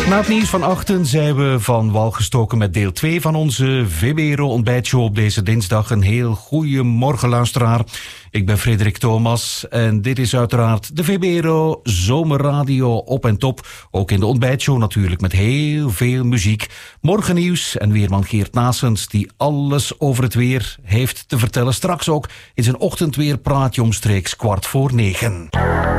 Na het nieuws van 8 zijn we van wal gestoken met deel 2 van onze VBRO ontbijtshow op deze dinsdag. Een heel goede morgen, luisteraar. Ik ben Frederik Thomas en dit is uiteraard de VBRO Zomerradio op en top. Ook in de ontbijtshow natuurlijk met heel veel muziek. Morgen nieuws en weerman Geert Naessens die alles over het weer heeft te vertellen. Straks ook in zijn ochtendweerpraatje omstreeks 8:45.